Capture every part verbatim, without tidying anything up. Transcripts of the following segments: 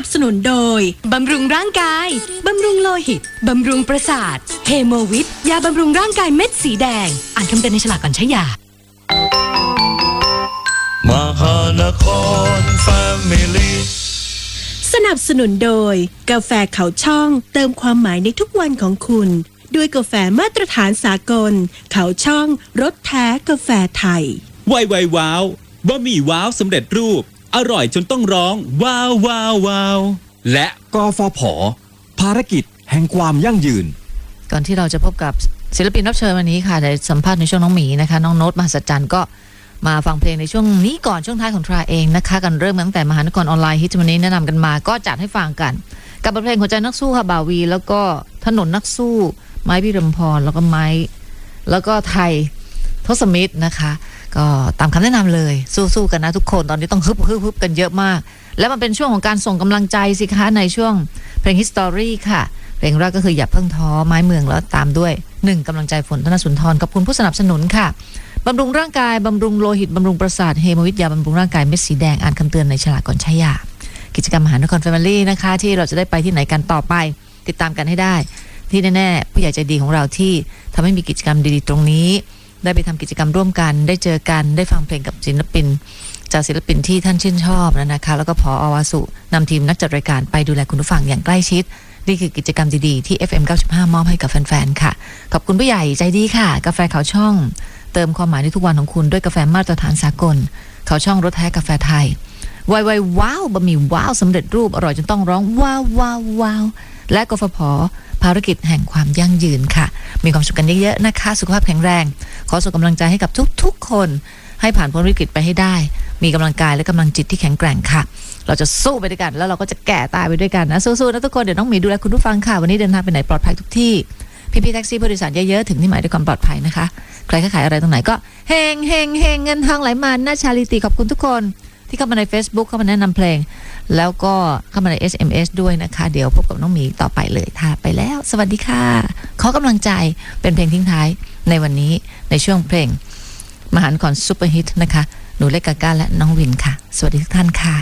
นับสนุนโดยบำรุงร่างกายบำรุงโลหิตบำรุงประสาทเฮโมวิทยาบำรุงร่างกายเม็ดสีแดงอ่านคำเตือนในฉลากก่อนใช้ยามหานครแฟมิลี่สนับสนุนโดยกาแฟเขาช่องเติมความหมายในทุกวันของคุณด้วยกาแฟมาตรฐานสากลเขาช่องรสแท้กาแฟไทยไวไวว้าวบะหมี่ว้าวสำเร็จรูปอร่อยจนต้องร้องว้าวว้าวว้าวและกฟผ.ภารกิจแห่งความยั่งยืนก่อนที่เราจะพบกับศิลปินรับเชิญวันนี้ค่ะในสัมภาษณ์ในช่วงน้องหมีนะคะน้องโน้ตมหัศจรรย์ก็มาฟังเพลงในช่วงนี้ก่อนช่วงท้ายของทราเองนะคะกันเริ่มตั้งแต่มหานครออนไลน์ฮิตวันนี้แนะนำกันมาก็จัดให้ฟังกันกับบทเพลงหัวใจนักสู้ค่ะบ่าวีแล้วก็ถนนนักสู้ไม้พิรมพรแล้วก็ไม้แล้วก็ไทยทศมิตรนะคะก็ตามคำแนะนำเลยสู้ๆกันนะทุกคนตอนนี้ต้องฮึบฮึบฮึบกันเยอะมากแล้วมันเป็นช่วงของการส่งกำลังใจสิคะในช่วงเพลง History ค่ะเพลงแรกก็คืออย่าเพิ่งท้อไม้เมืองแล้วตามด้วยหนึ่งกำลังใจฝนธนสุนทรขอบคุณผู้สนับสนุนค่ะบำรุงร่างกายบำรุงโลหิตบำรุงประสาทเฮโมวิทยาบำรุงร่างกายเม็ดสีแดงอ่านคำเตือนในฉลากก่อนใช้ยากิจกรรมมหานครแฟมิลี่นะคะที่เราจะได้ไปที่ไหนกันต่อไปติดตามกันให้ได้ที่แน่ๆผู้ใหญ่ใจดีของเราที่ทำให้มีกิจกรรมดีๆตรงนี้ได้ไปทำกิจกรรมร่วมกันได้เจอกันได้ฟังเพลงกับศิลปินจากศิลปินที่ท่านชื่นชอบนะคะแล้วก็ผอ.วาสุนำทีมนักจัดรายการไปดูแลคุณผู้ฟังอย่างใกล้ชิดนี่คือกิจกรรมดีๆที่ เอฟ เอ็ม เก้าสิบห้ามอบให้กับแฟนๆค่ะขอบคุณผู้ใหญ่ใจดีค่ะกาแฟเขาช่องเติมความหมายในทุกวันของคุณด้วยกาแฟมาตรฐานสากลเขาช่องรสแท้กาแฟไทยไวไวว้าวบะหมี่ว้าวสำเร็จรูปอร่อยจนต้องร้องว้าวว้าวว้าวและกฟผ.ภารกิจแห่งความยั่งยืนค่ะมีความสุขกันเยอะๆนะคะสุขภาพแข็งแรงขอส่งกำลังใจให้กับทุกๆคนให้ผ่านพ้นวิกฤตไปให้ได้มีกำลังกายและกำลังจิตที่แข็งแกร่งค่ะเราจะสู้ไปด้วยกันแล้วเราก็จะแก่ตายไปด้วยกันนะสู้ๆนะทุกคนเดี๋ยวน้องหมีดูแลคุณผู้ฟังค่ะวันนี้เดินทางไปไหนปลอดภัยทุกที่พี่ๆแท็กซี่ผู้โดยสารเยอะๆถึงที่หมายด้วยความปลอดภัยนะคะใครขายอะไรตรงไหนก็เฮงเฮงเฮงเงินทองไหลมาหน้าชาลิตีขอบคุณทุกคนที่เข้ามาใน Facebook เข้ามาแนะนำเพลงแล้วก็เข้ามาใน เอส เอ็ม เอส ด้วยนะคะเดี๋ยวพบกับน้องหมีต่อไปเลยค่ะไปแล้วสวัสดีค่ะขอกำลังใจเป็นเพลงทิ้งท้ายในวันนี้ในช่วงเพลงมหานครซุปเปอร์ฮิตนะคะหนูเล็กกาก้าและน้องวินค่ะสวัสดีทุกท่านค่ะ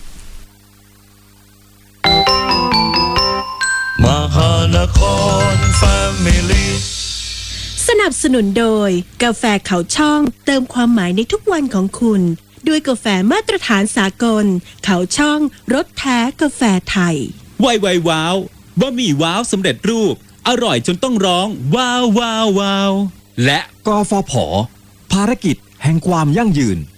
มหานครแฟมิลี่สนับสนุนโดยกาแฟเขาช่องเติมความหมายในทุกวันของคุณด้วยกาแฟมาตรฐานสากลเขาช่องรสแท้กาแฟไทยไวไวว้าวบะหมี่ว้าวสำเร็จรูปอร่อยจนต้องร้องว้าวว้าวว้าวและกฟผ.ภารกิจแห่งความยั่งยืน